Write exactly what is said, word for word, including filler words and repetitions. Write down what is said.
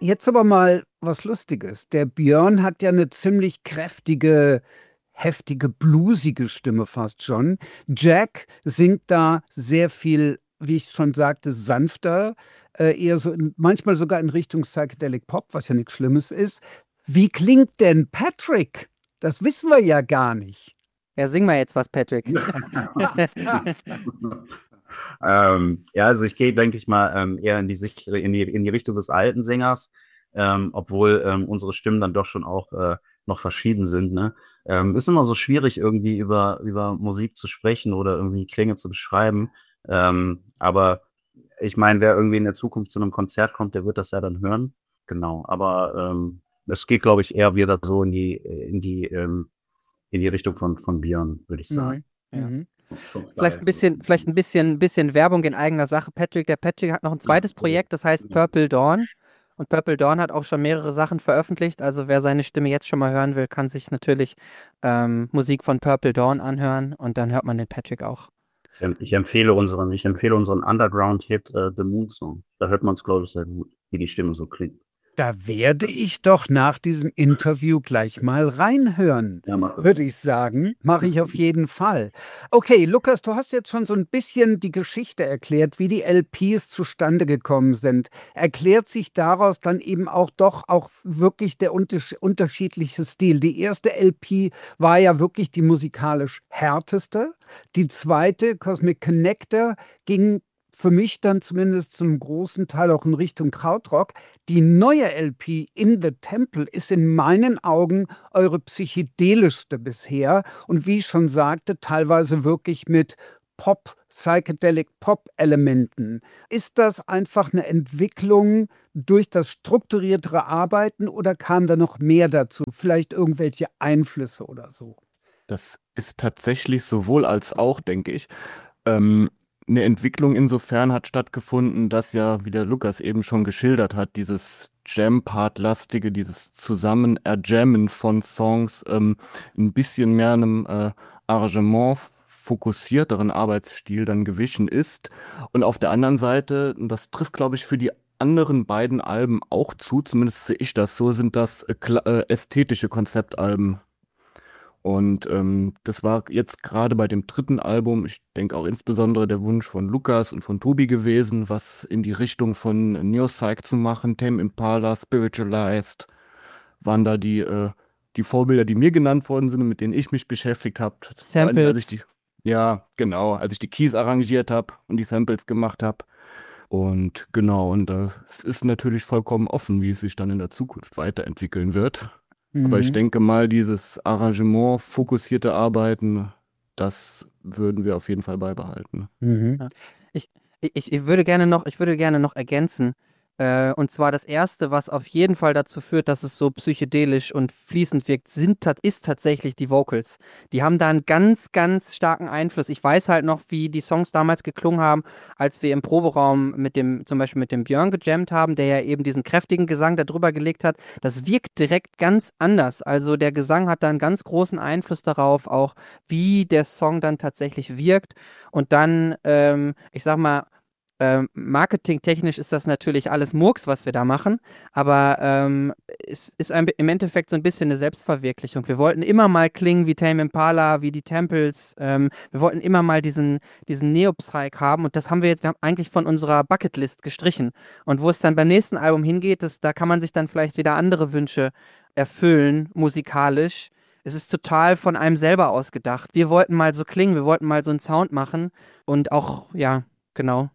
Jetzt aber mal was Lustiges. Der Björn hat ja eine ziemlich kräftige, heftige, bluesige Stimme fast schon. Jack singt da sehr viel, wie ich schon sagte, sanfter, äh, eher so in, manchmal sogar in Richtung Psychedelic Pop, was ja nichts Schlimmes ist. Wie klingt denn Patrick? Das wissen wir ja gar nicht. Ja, sing mal jetzt was, Patrick. Ähm, ja, also ich gehe, denke ich mal, ähm, eher in die, Sicht, in die, in die Richtung des alten Sängers, ähm, obwohl ähm, unsere Stimmen dann doch schon auch äh, noch verschieden sind. Ne? Ähm, ist immer so schwierig, irgendwie über, über Musik zu sprechen oder irgendwie Klänge zu beschreiben. Ähm, aber ich meine, wer irgendwie in der Zukunft zu einem Konzert kommt, der wird das ja dann hören. Genau. Aber ähm, es geht, glaube ich, eher wieder so in die, in die, ähm, in die Richtung von, von Björn, würde ich sagen. Mhm. Ja. Mhm. Vielleicht ein bisschen, vielleicht ein bisschen, bisschen Werbung in eigener Sache. Patrick, der Patrick hat noch ein zweites Projekt, das heißt Purple Dawn. Und Purple Dawn hat auch schon mehrere Sachen veröffentlicht. Also wer seine Stimme jetzt schon mal hören will, kann sich natürlich ähm, Musik von Purple Dawn anhören und dann hört man den Patrick auch. Ich empfehle unseren, ich empfehle unseren Underground-Hit uh, The Moon Song. Da hört man es, glaube ich, sehr gut, wie die Stimme so klingt. Da werde ich doch nach diesem Interview gleich mal reinhören, Ja, mach das. würde ich sagen. Mache ich auf jeden Fall. Okay, Lukas, du hast jetzt schon so ein bisschen die Geschichte erklärt, wie die L Ps zustande gekommen sind. Erklärt sich daraus dann eben auch doch auch wirklich der untersch- unterschiedliche Stil? Die erste L P war ja wirklich die musikalisch härteste. Die zweite, Cosmic Connector, ging für mich dann zumindest zum großen Teil auch in Richtung Krautrock. Die neue L P In the Temple ist in meinen Augen eure psychedelischste bisher und wie ich schon sagte, teilweise wirklich mit Pop, Psychedelic Pop-Elementen. Ist das einfach eine Entwicklung durch das strukturiertere Arbeiten oder kam da noch mehr dazu? Vielleicht irgendwelche Einflüsse oder so? Das ist tatsächlich sowohl als auch, denke ich. Ähm, eine Entwicklung insofern hat stattgefunden, dass ja, wie der Lukas eben schon geschildert hat, dieses Jam-Part-lastige, dieses Zusammen-Erjammen von Songs ähm, ein bisschen mehr einem äh, Arrangement fokussierteren Arbeitsstil dann gewichen ist. Und auf der anderen Seite, und das trifft, glaube ich, für die anderen beiden Alben auch zu, zumindest sehe ich das so, sind das äh, kla- äh, ästhetische Konzeptalben. Und ähm, das war jetzt gerade bei dem dritten Album, ich denke auch insbesondere der Wunsch von Lukas und von Tobi gewesen, was in die Richtung von Neopsych zu machen, Tame Impala, Spiritualized, waren da die, äh, die Vorbilder, die mir genannt worden sind und mit denen ich mich beschäftigt habe. Samples. Als ich die, ja, genau, als ich die Keys arrangiert habe und die Samples gemacht habe. Und genau, und das ist natürlich vollkommen offen, wie es sich dann in der Zukunft weiterentwickeln wird. Aber ich Mhm. denke mal, dieses Arrangement, fokussierte Arbeiten, das würden wir auf jeden Fall beibehalten. Mhm. Ja. Ich, ich, ich würde gerne noch, ich würde gerne noch ergänzen. Äh, und zwar das Erste, was auf jeden Fall dazu führt, dass es so psychedelisch und fließend wirkt, sind, tat- ist tatsächlich die Vocals. Die haben da einen ganz, ganz starken Einfluss. Ich weiß halt noch, wie die Songs damals geklungen haben, als wir im Proberaum mit dem, zum Beispiel mit dem Björn gejammt haben, der ja eben diesen kräftigen Gesang da drüber gelegt hat. Das wirkt direkt ganz anders. Also der Gesang hat da einen ganz großen Einfluss darauf, auch wie der Song dann tatsächlich wirkt. Und dann, ähm, ich sag mal, ähm, marketingtechnisch ist das natürlich alles Murks, was wir da machen, aber ähm, es ist ein, im Endeffekt so ein bisschen eine Selbstverwirklichung. Wir wollten immer mal klingen wie Tame Impala, wie die Temples. Ähm, wir wollten immer mal diesen, diesen Neopsych haben und das haben wir jetzt wir haben eigentlich von unserer Bucketlist gestrichen. Und wo es dann beim nächsten Album hingeht, das, da kann man sich dann vielleicht wieder andere Wünsche erfüllen, musikalisch. Es ist total von einem selber ausgedacht. Wir wollten mal so klingen, wir wollten mal so einen Sound machen und auch, ja, genau.